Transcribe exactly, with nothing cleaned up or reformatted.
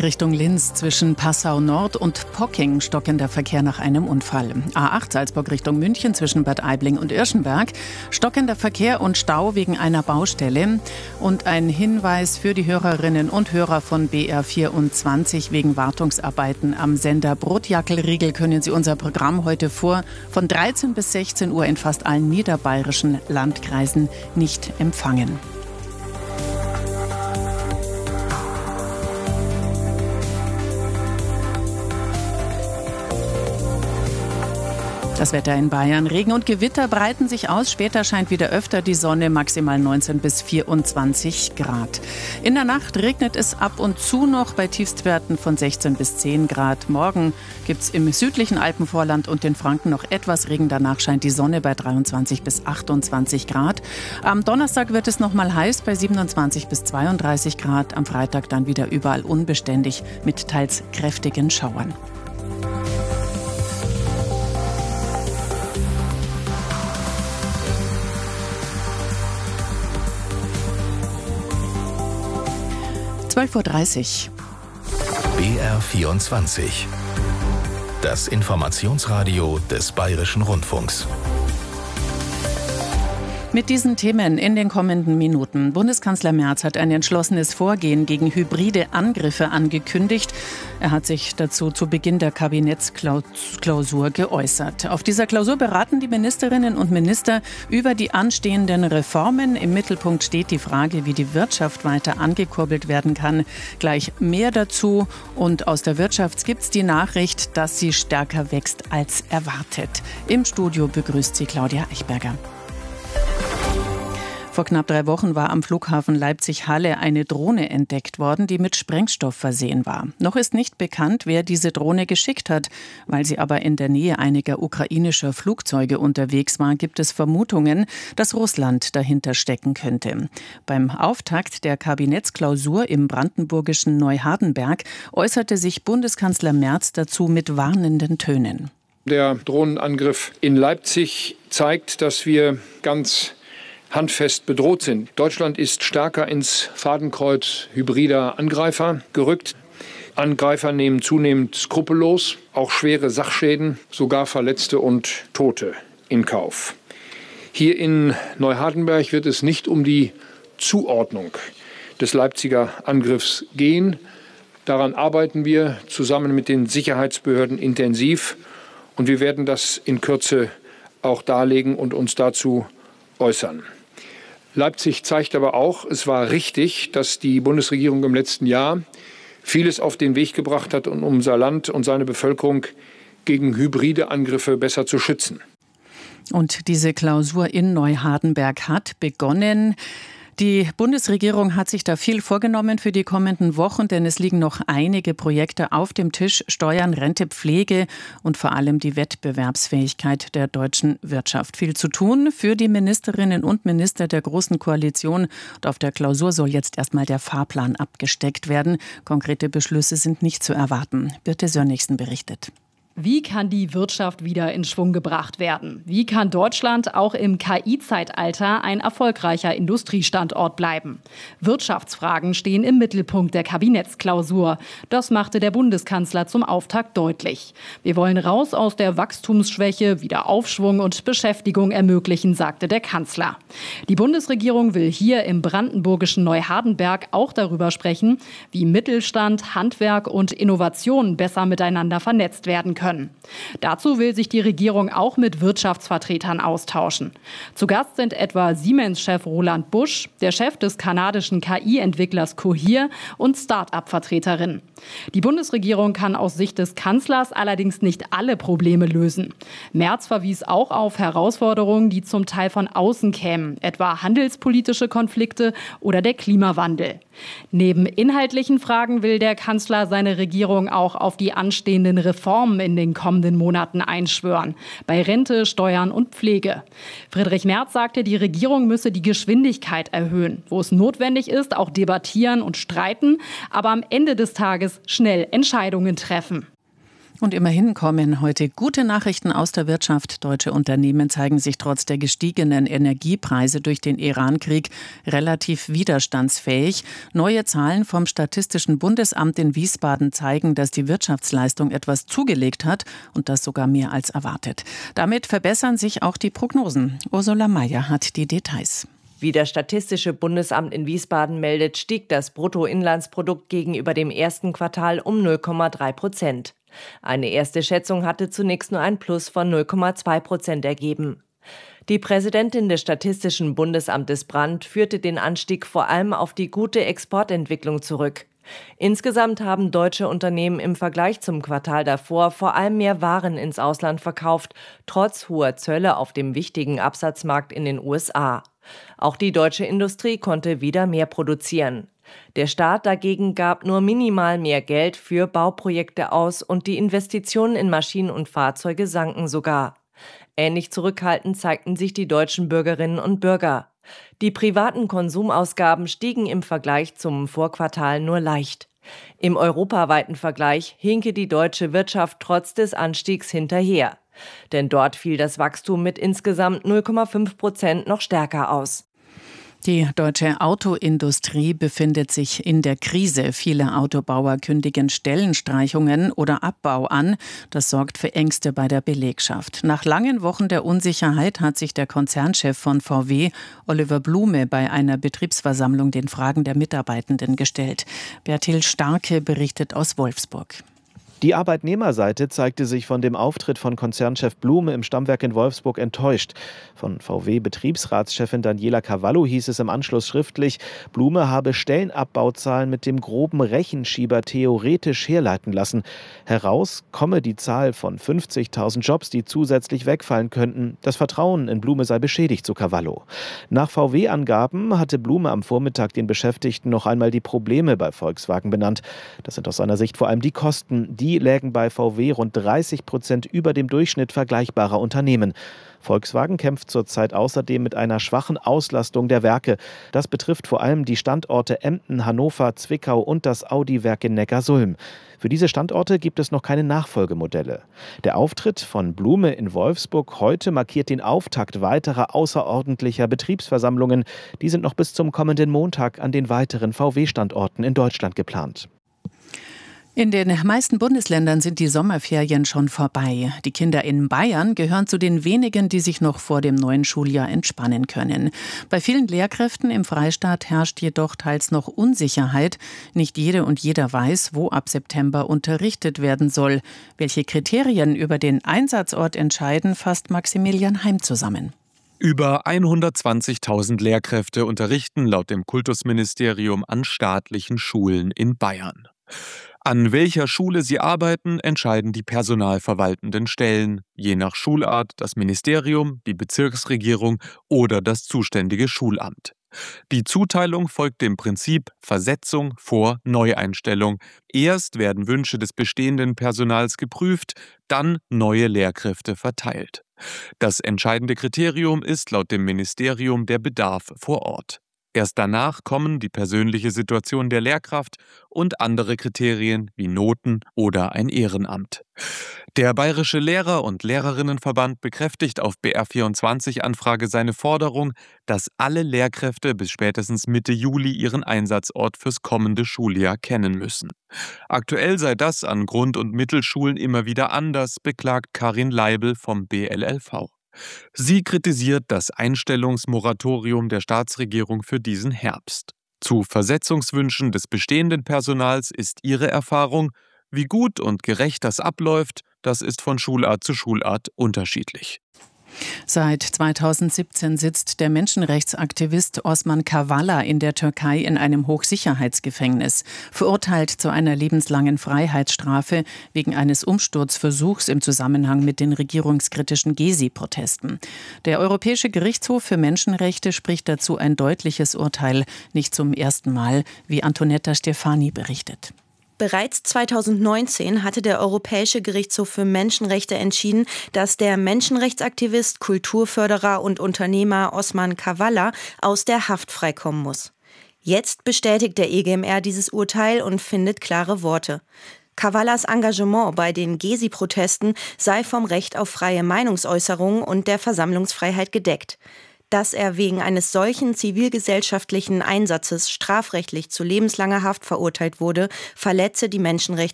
Richtung Linz zwischen Passau Nord und Pocking stockender Verkehr nach einem Unfall. A acht Salzburg Richtung München zwischen Bad Aibling und Irschenberg. Stockender Verkehr und Stau wegen einer Baustelle. Und ein Hinweis für die Hörerinnen und Hörer von B R vierundzwanzig wegen Wartungsarbeiten am Sender Brotjackelriegel können Sie unser Programm heute vor von dreizehn bis sechzehn Uhr in fast allen niederbayerischen Landkreisen nicht empfangen. Das Wetter in Bayern. Regen und Gewitter breiten sich aus. Später scheint wieder öfter die Sonne, maximal neunzehn bis vierundzwanzig Grad. In der Nacht regnet es ab und zu noch bei Tiefstwerten von sechzehn bis zehn Grad. Morgen gibt es im südlichen Alpenvorland und den Franken noch etwas Regen. Danach scheint die Sonne bei dreiundzwanzig bis achtundzwanzig Grad. Am Donnerstag wird es noch mal heiß bei siebenundzwanzig bis zweiunddreißig Grad. Am Freitag dann wieder überall unbeständig mit teils kräftigen Schauern. zwölf Uhr dreißig. B R vierundzwanzig. Das Informationsradio des Bayerischen Rundfunks. Mit diesen Themen in den kommenden Minuten. Bundeskanzler Merz hat ein entschlossenes Vorgehen gegen hybride Angriffe angekündigt. Er hat sich dazu zu Beginn der Kabinettsklausur geäußert. Auf dieser Klausur beraten die Ministerinnen und Minister über die anstehenden Reformen. Im Mittelpunkt steht die Frage, wie die Wirtschaft weiter angekurbelt werden kann. Gleich mehr dazu. Und aus der Wirtschaft gibt es die Nachricht, dass sie stärker wächst als erwartet. Im Studio begrüßt sie Claudia Eichberger. Vor knapp drei Wochen war am Flughafen Leipzig-Halle eine Drohne entdeckt worden, die mit Sprengstoff versehen war. Noch ist nicht bekannt, wer diese Drohne geschickt hat. Weil sie aber in der Nähe einiger ukrainischer Flugzeuge unterwegs war, gibt es Vermutungen, dass Russland dahinter stecken könnte. Beim Auftakt der Kabinettsklausur im brandenburgischen Neuhardenberg äußerte sich Bundeskanzler Merz dazu mit warnenden Tönen. Der Drohnenangriff in Leipzig zeigt, dass wir ganz handfest bedroht sind. Deutschland ist stärker ins Fadenkreuz hybrider Angreifer gerückt. Angreifer nehmen zunehmend skrupellos auch schwere Sachschäden, sogar Verletzte und Tote in Kauf. Hier in Neuhardenberg wird es nicht um die Zuordnung des Leipziger Angriffs gehen. Daran arbeiten wir zusammen mit den Sicherheitsbehörden intensiv und wir werden das in Kürze auch darlegen und uns dazu äußern. Leipzig zeigt aber auch, es war richtig, dass die Bundesregierung im letzten Jahr vieles auf den Weg gebracht hat, um unser Land und seine Bevölkerung gegen hybride Angriffe besser zu schützen. Und diese Klausur in Neuhardenberg hat begonnen. Die Bundesregierung hat sich da viel vorgenommen für die kommenden Wochen, denn es liegen noch einige Projekte auf dem Tisch. Steuern, Rente, Pflege und vor allem die Wettbewerbsfähigkeit der deutschen Wirtschaft. Viel zu tun für die Ministerinnen und Minister der Großen Koalition. Und auf der Klausur soll jetzt erstmal der Fahrplan abgesteckt werden. Konkrete Beschlüsse sind nicht zu erwarten. Birte Sönnigsen berichtet. Wie kann die Wirtschaft wieder in Schwung gebracht werden? Wie kann Deutschland auch im K I-Zeitalter ein erfolgreicher Industriestandort bleiben? Wirtschaftsfragen stehen im Mittelpunkt der Kabinettsklausur. Das machte der Bundeskanzler zum Auftakt deutlich. Wir wollen raus aus der Wachstumsschwäche, wieder Aufschwung und Beschäftigung ermöglichen, sagte der Kanzler. Die Bundesregierung will hier im brandenburgischen Neuhardenberg auch darüber sprechen, wie Mittelstand, Handwerk und Innovation besser miteinander vernetzt werden können. Können. Dazu will sich die Regierung auch mit Wirtschaftsvertretern austauschen. Zu Gast sind etwa Siemens-Chef Roland Busch, der Chef des kanadischen K I-Entwicklers Cohere und Start-up-Vertreterinnen. Die Bundesregierung kann aus Sicht des Kanzlers allerdings nicht alle Probleme lösen. Merz verwies auch auf Herausforderungen, die zum Teil von außen kämen, etwa handelspolitische Konflikte oder der Klimawandel. Neben inhaltlichen Fragen will der Kanzler seine Regierung auch auf die anstehenden Reformen in den kommenden Monaten einschwören. Bei Rente, Steuern und Pflege. Friedrich Merz sagte, die Regierung müsse die Geschwindigkeit erhöhen. Wo es notwendig ist, auch debattieren und streiten, aber am Ende des Tages schnell Entscheidungen treffen. Und immerhin kommen heute gute Nachrichten aus der Wirtschaft. Deutsche Unternehmen zeigen sich trotz der gestiegenen Energiepreise durch den Iran-Krieg relativ widerstandsfähig. Neue Zahlen vom Statistischen Bundesamt in Wiesbaden zeigen, dass die Wirtschaftsleistung etwas zugelegt hat und das sogar mehr als erwartet. Damit verbessern sich auch die Prognosen. Ursula Mayer hat die Details. Wie das Statistische Bundesamt in Wiesbaden meldet, stieg das Bruttoinlandsprodukt gegenüber dem ersten Quartal um null Komma drei Prozent. Eine erste Schätzung hatte zunächst nur ein Plus von null Komma zwei Prozent ergeben. Die Präsidentin des Statistischen Bundesamtes Brandt führte den Anstieg vor allem auf die gute Exportentwicklung zurück. Insgesamt haben deutsche Unternehmen im Vergleich zum Quartal davor vor allem mehr Waren ins Ausland verkauft, trotz hoher Zölle auf dem wichtigen Absatzmarkt in den U S A. Auch die deutsche Industrie konnte wieder mehr produzieren. Der Staat dagegen gab nur minimal mehr Geld für Bauprojekte aus und die Investitionen in Maschinen und Fahrzeuge sanken sogar. Ähnlich zurückhaltend zeigten sich die deutschen Bürgerinnen und Bürger. Die privaten Konsumausgaben stiegen im Vergleich zum Vorquartal nur leicht. Im europaweiten Vergleich hinke die deutsche Wirtschaft trotz des Anstiegs hinterher. Denn dort fiel das Wachstum mit insgesamt null Komma fünf Prozent noch stärker aus. Die deutsche Autoindustrie befindet sich in der Krise. Viele Autobauer kündigen Stellenstreichungen oder Abbau an. Das sorgt für Ängste bei der Belegschaft. Nach langen Wochen der Unsicherheit hat sich der Konzernchef von V W, Oliver Blume, bei einer Betriebsversammlung den Fragen der Mitarbeitenden gestellt. Bertil Starke berichtet aus Wolfsburg. Die Arbeitnehmerseite zeigte sich von dem Auftritt von Konzernchef Blume im Stammwerk in Wolfsburg enttäuscht. Von V W-Betriebsratschefin Daniela Cavallo hieß es im Anschluss schriftlich, Blume habe Stellenabbauzahlen mit dem groben Rechenschieber theoretisch herleiten lassen. Heraus komme die Zahl von fünfzigtausend Jobs, die zusätzlich wegfallen könnten. Das Vertrauen in Blume sei beschädigt, so Cavallo. Nach V W-Angaben hatte Blume am Vormittag den Beschäftigten noch einmal die Probleme bei Volkswagen benannt. Das sind aus seiner Sicht vor allem die Kosten, die Die lägen bei V W rund dreißig Prozent über dem Durchschnitt vergleichbarer Unternehmen. Volkswagen kämpft zurzeit außerdem mit einer schwachen Auslastung der Werke. Das betrifft vor allem die Standorte Emden, Hannover, Zwickau und das Audi-Werk in Neckarsulm. Für diese Standorte gibt es noch keine Nachfolgemodelle. Der Auftritt von Blume in Wolfsburg heute markiert den Auftakt weiterer außerordentlicher Betriebsversammlungen. Die sind noch bis zum kommenden Montag an den weiteren V W-Standorten in Deutschland geplant. In den meisten Bundesländern sind die Sommerferien schon vorbei. Die Kinder in Bayern gehören zu den wenigen, die sich noch vor dem neuen Schuljahr entspannen können. Bei vielen Lehrkräften im Freistaat herrscht jedoch teils noch Unsicherheit. Nicht jede und jeder weiß, wo ab September unterrichtet werden soll. Welche Kriterien über den Einsatzort entscheiden, fasst Maximilian Heim zusammen. Über hundertzwanzigtausend Lehrkräfte unterrichten laut dem Kultusministerium an staatlichen Schulen in Bayern. An welcher Schule sie arbeiten, entscheiden die personalverwaltenden Stellen, je nach Schulart das Ministerium, die Bezirksregierung oder das zuständige Schulamt. Die Zuteilung folgt dem Prinzip Versetzung vor Neueinstellung. Erst werden Wünsche des bestehenden Personals geprüft, dann neue Lehrkräfte verteilt. Das entscheidende Kriterium ist laut dem Ministerium der Bedarf vor Ort. Erst danach kommen die persönliche Situation der Lehrkraft und andere Kriterien wie Noten oder ein Ehrenamt. Der Bayerische Lehrer- und Lehrerinnenverband bekräftigt auf B R vierundzwanzig-Anfrage seine Forderung, dass alle Lehrkräfte bis spätestens Mitte Juli ihren Einsatzort fürs kommende Schuljahr kennen müssen. Aktuell sei das an Grund- und Mittelschulen immer wieder anders, beklagt Karin Leibel vom B L L V. Sie kritisiert das Einstellungsmoratorium der Staatsregierung für diesen Herbst. Zu Versetzungswünschen des bestehenden Personals ist ihre Erfahrung, wie gut und gerecht das abläuft, das ist von Schulart zu Schulart unterschiedlich. Seit zweitausendsiebzehn sitzt der Menschenrechtsaktivist Osman Kavala in der Türkei in einem Hochsicherheitsgefängnis, verurteilt zu einer lebenslangen Freiheitsstrafe wegen eines Umsturzversuchs im Zusammenhang mit den regierungskritischen Gezi-Protesten. Der Europäische Gerichtshof für Menschenrechte spricht dazu ein deutliches Urteil, nicht zum ersten Mal, wie Antonetta Stefani berichtet. Bereits zweitausendneunzehn hatte der Europäische Gerichtshof für Menschenrechte entschieden, dass der Menschenrechtsaktivist, Kulturförderer und Unternehmer Osman Kavala aus der Haft freikommen muss. Jetzt bestätigt der E G M R dieses Urteil und findet klare Worte. Kavallas Engagement bei den Gezi-Protesten sei vom Recht auf freie Meinungsäußerung und der Versammlungsfreiheit gedeckt. Dass er wegen eines solchen zivilgesellschaftlichen Einsatzes strafrechtlich zu lebenslanger Haft verurteilt wurde, verletze die Menschenrechte